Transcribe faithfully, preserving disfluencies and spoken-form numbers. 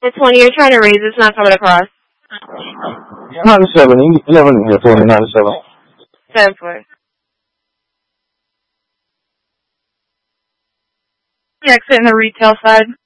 The twenty you're trying to raise is not coming across. ninety-seven, eleven here for me, ninety-seven. Seven four. Exit in the retail side.